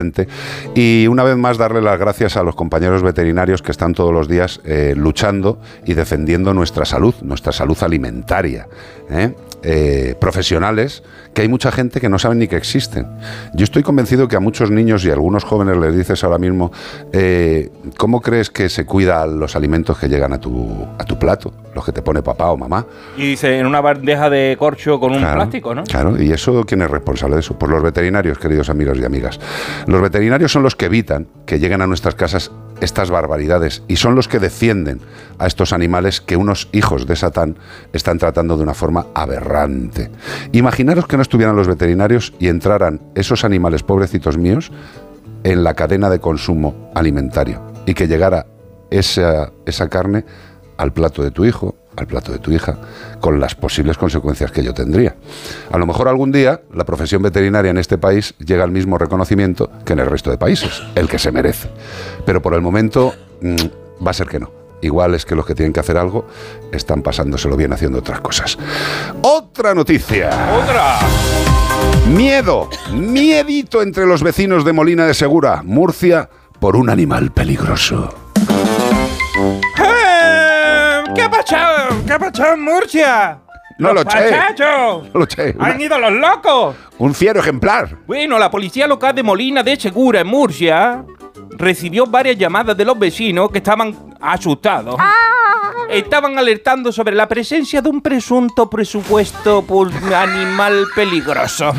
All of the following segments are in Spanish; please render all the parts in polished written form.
Y una vez más darle las gracias a los compañeros veterinarios que están todos los días luchando y defendiendo nuestra salud alimentaria, profesionales, que hay mucha gente que no sabe ni que existen. Yo estoy convencido que a muchos niños y a algunos jóvenes les dices ahora mismo, ¿cómo crees que se cuidan los alimentos que llegan a tu plato? Los que te pone papá o mamá. Y dice, en una bandeja de corcho con un plástico, ¿no? Claro, y eso, ¿quién es responsable de eso? Pues los veterinarios, queridos amigos y amigas. Los veterinarios son los que evitan que lleguen a nuestras casas estas barbaridades y son los que defienden a estos animales que unos hijos de Satán están tratando de una forma aberrante. Imaginaros que no estuvieran los veterinarios y entraran esos animales, pobrecitos míos, en la cadena de consumo alimentario y que llegara esa carne al plato de tu hijo, al plato de tu hija, con las posibles consecuencias que ello tendría. A lo mejor algún día la profesión veterinaria en este país llega al mismo reconocimiento que en el resto de países, el que se merece. Pero por el momento va a ser que no. Igual es que los que tienen que hacer algo están pasándoselo bien haciendo otras cosas. ¡Otra noticia! ¡Otra! Miedito entre los vecinos de Molina de Segura, Murcia, por un animal peligroso. ¿Qué ha pasado en Murcia? No lo sé. ¡Han ido los locos! Un fiero ejemplar. Bueno, la policía local de Molina de Segura, en Murcia, recibió varias llamadas de los vecinos que estaban asustados. Estaban alertando sobre la presencia de un presunto presupuesto por animal peligroso.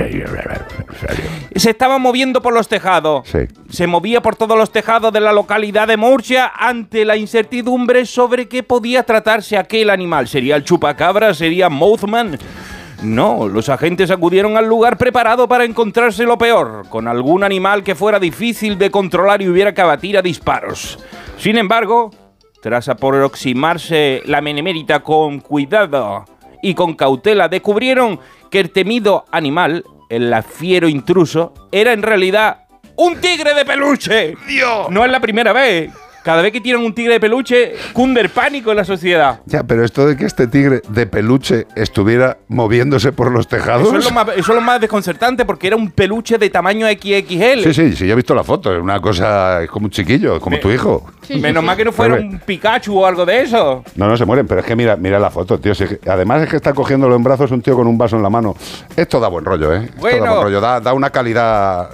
Se estaba moviendo por los tejados. Sí. Se movía por todos los tejados de la localidad de Murcia ante la incertidumbre sobre qué podía tratarse aquel animal. ¿Sería el chupacabra? ¿Sería Mothman? No, los agentes acudieron al lugar preparado para encontrarse lo peor, con algún animal que fuera difícil de controlar y hubiera que abatir a disparos. Sin embargo, tras aproximarse la benemérita con cuidado y con cautela, descubrieron que el temido animal, el fiero intruso, era en realidad un tigre de peluche. ¡Dios! No es la primera vez. Cada vez que tiran un tigre de peluche, cunde el pánico en la sociedad. Ya, pero esto de que este tigre de peluche estuviera moviéndose por los tejados... Eso es lo más desconcertante, porque era un peluche de tamaño XXL. Sí, yo he visto la foto. Es una cosa... Es como un chiquillo, como tu hijo. Menos mal que no fuera un Pikachu o algo de eso. No se mueren, pero es que mira la foto, tío. Además es que está cogiéndolo en brazos un tío con un vaso en la mano. Esto da buen rollo, ¿eh? Bueno. Esto da buen rollo. Da una calidad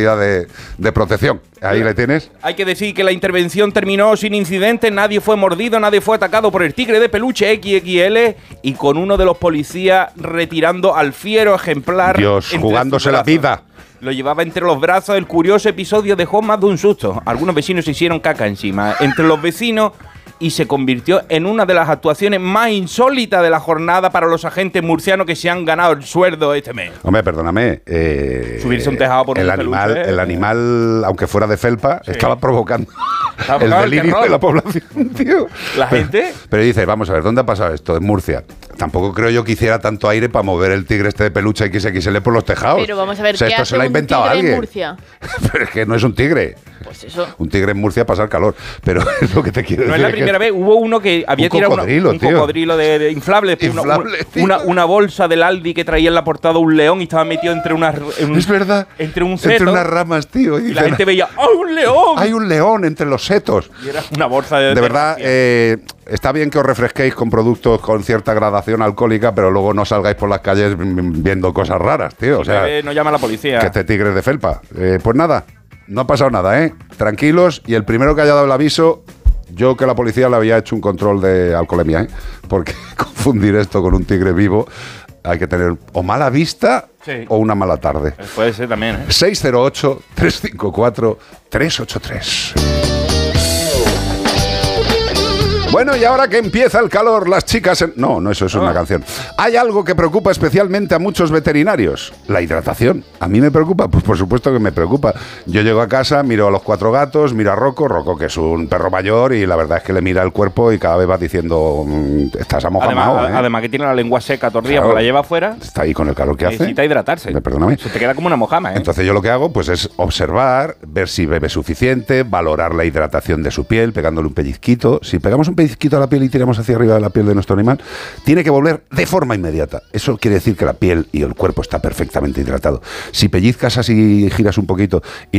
de protección. Ahí le tienes. Hay que decir que la intervención terminó sin incidentes, nadie fue mordido, nadie fue atacado por el tigre de peluche XXL y con uno de los policías retirando al fiero ejemplar. Dios, jugándose la vida. Lo llevaba entre los brazos. El curioso episodio dejó más de un susto. Algunos vecinos se hicieron caca encima. Entre los vecinos, y se convirtió en una de las actuaciones más insólitas de la jornada para los agentes murcianos que se han ganado el sueldo este mes. Hombre, perdóname. Subirse un tejado por un animal, peluche. El animal, aunque fuera de felpa, sí, estaba provocando el delirio de la población, tío. La gente... Pero dices, vamos a ver, ¿dónde ha pasado esto? En Murcia. Tampoco creo yo que hiciera tanto aire para mover el tigre este de peluche XXL por los tejados. Pero vamos a ver, o sea, ¿qué esto hace se lo ha inventado un tigre alguien. en Murcia? Pero es que no es un tigre. Pues eso. Un tigre en Murcia pasar calor. Pero es lo que te quiero decir. No es la primera vez. Hubo uno que había tirado un cocodrilo de inflable. Una bolsa del Aldi que traía en la portada un león y estaba metido entre unas... Es verdad. Entre un seto. Entre unas ramas, tío. Y la gente veía, ¡ay, un león! Hay un león entre los setos. Y era una bolsa de... De verdad, está bien que os refresquéis con productos con cierta gradación alcohólica, pero luego no salgáis por las calles viendo cosas raras, tío. O sea, no llama a la policía. Que este tigre es de felpa. Pues nada, no ha pasado nada, ¿eh? Tranquilos, y el primero que haya dado el aviso, yo que la policía le había hecho un control de alcoholemia, ¿eh? Porque confundir esto con un tigre vivo, hay que tener o mala vista, sí, o una mala tarde. Puede ser también, ¿eh? 608-354-383. Bueno, y ahora que empieza el calor, las chicas... No, eso es una canción. Hay algo que preocupa especialmente a muchos veterinarios. La hidratación. ¿A mí me preocupa? Pues por supuesto que me preocupa. Yo llego a casa, miro a los 4 gatos, miro a Rocco, que es un perro mayor, y la verdad es que le mira el cuerpo y cada vez va diciendo, estás amojamado. Además que tiene la lengua seca todo el día, porque la lleva afuera. Está ahí con el calor que hace. Necesita hidratarse. Perdóname. Se te queda como una mojama, ¿eh? Entonces yo lo que hago pues es observar, ver si bebe suficiente, valorar la hidratación de su piel, pegándole un pellizquito. Si pegamos un pellizquito a la piel y tiramos hacia arriba de la piel de nuestro animal, tiene que volver de forma inmediata. Eso quiere decir que la piel y el cuerpo está perfectamente hidratado. Si pellizcas así y giras un poquito y